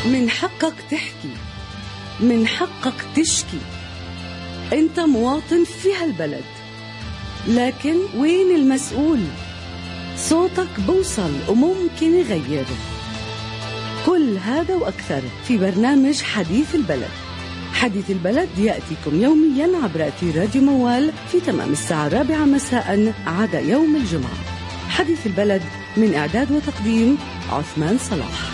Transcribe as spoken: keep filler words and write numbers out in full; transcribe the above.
من حقك تحكي، من حقك تشكي. انت مواطن في هالبلد، لكن وين المسؤول؟ صوتك بوصل وممكن يغير. كل هذا وأكثر في برنامج حديث البلد. حديث البلد يأتيكم يوميا عبر أثير راديو موال في تمام الساعة الرابعة مساء عدا يوم الجمعة. حديث البلد من إعداد وتقديم عثمان صلاح.